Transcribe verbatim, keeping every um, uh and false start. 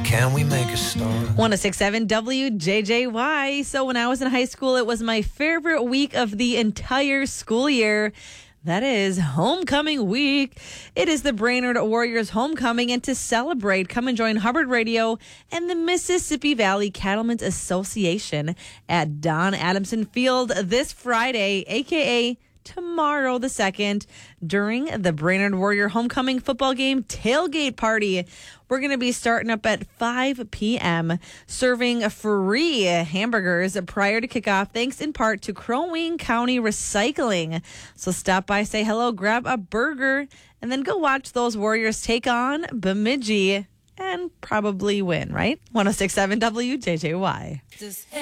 Can we make a start? one oh six point seven W J J Y. So when I was in high school, it was my favorite week of the entire school year. That is homecoming week. It is the Brainerd Warriors homecoming, and to celebrate, come and join Hubbard Radio and the Mississippi Valley Cattlemen's Association at Don Adamson Field this Friday, aka tomorrow the second, during the Brainerd Warrior homecoming football game tailgate party. We're going to be starting up at five p.m., serving free hamburgers prior to kickoff, thanks in part to Crow Wing County Recycling. So stop by, say hello, grab a burger, and then go watch those Warriors take on Bemidji and probably win, right? one oh six point seven W J J Y.